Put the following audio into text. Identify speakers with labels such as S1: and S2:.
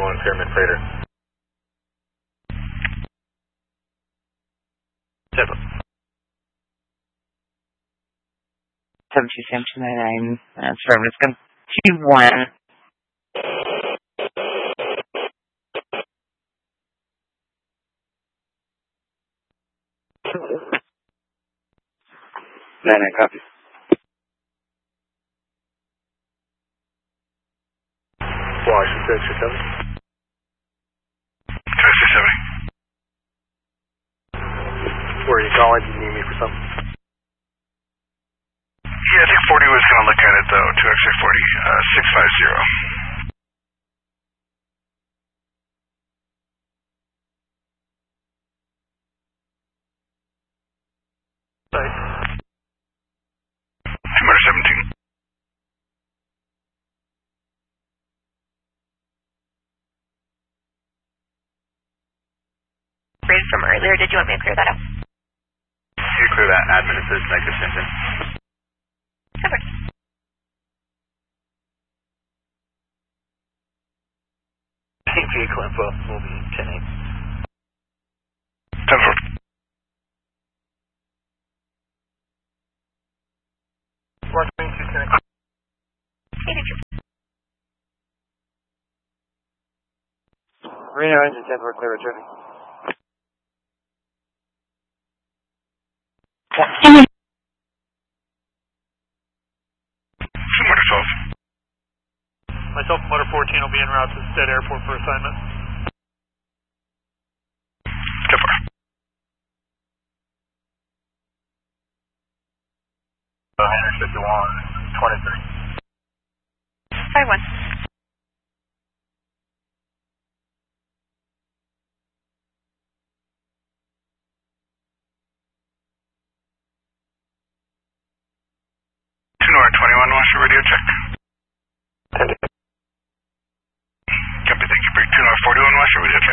S1: 21 Pyramid Freighter. 7.
S2: 72729, service come 21.
S3: Nine, copy.
S1: Washington 270.
S4: 270.
S1: Where are you calling? Do you need me for something?
S4: Yeah, I think 40 was going to look at it though, 2XA40, 650.
S1: Site.
S4: 217.
S5: Raised from earlier, did you want me to clear that up?
S4: You clear that admin assist negative engine.
S5: Okay.
S1: TG Clempo will be 10-8.
S4: 10-4.
S1: Washington 210.
S5: Hey, did you?
S3: Reno engine 10 for clear returning.
S4: Motor 12.
S1: Myself and Motor 14 will be en route to Stead Airport for assignment.
S4: 10-4.
S1: 151, 23.
S5: 5-1.
S4: North 21, what's your radio check?
S1: 10.
S4: Copy, thank you. Break 2 North 41, what's your radio check?